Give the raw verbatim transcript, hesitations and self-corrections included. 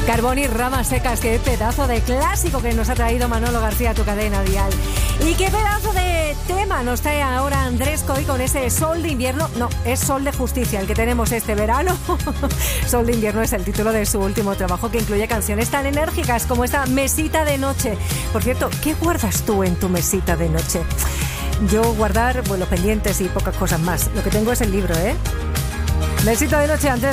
Carbón y ramas secas, qué pedazo de clásico que nos ha traído Manolo García a tu cadena dial. Y qué pedazo de tema nos trae ahora Andrés Coy con ese Sol de invierno. No, es Sol de justicia el que tenemos este verano. Sol de invierno es el título de su último trabajo, que incluye canciones tan enérgicas como esta Mesita de noche. Por cierto, ¿qué guardas tú en tu mesita de noche? Yo guardar, bueno, pendientes y pocas cosas más. Lo que tengo es el libro, ¿eh? Mesita de noche, Andrés.